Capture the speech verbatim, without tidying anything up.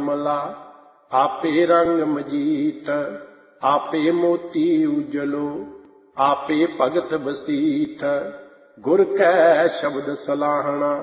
ਕਮਲਾ, ਆਪੇ ਰੰਗ ਮਜੀਤ, ਆਪੇ ਮੋਤੀ ਉਜਲੋ, ਆਪੇ ਭਗਤ ਬਸੀਠ। ਗੁਰ ਕੈ ਸ਼ਬਦ ਸਲਾਹਣਾ,